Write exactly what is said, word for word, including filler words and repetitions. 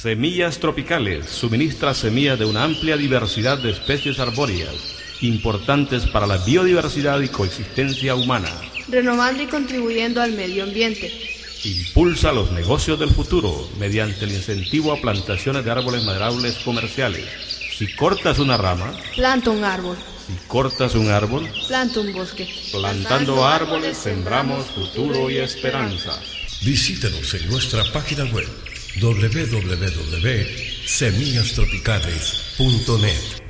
Semillas Tropicales suministra semillas de una amplia diversidad de especies arbóreas, importantes para la biodiversidad y coexistencia humana. Renovando y contribuyendo al medio ambiente. Impulsa los negocios del futuro mediante el incentivo a plantaciones de árboles maderables comerciales. Si cortas una rama, planta un árbol. Si cortas un árbol, planta un bosque. Plantando árboles sembramos futuro y esperanza. Visítenos en nuestra página web doble u doble u doble u punto semillas tropicales punto net.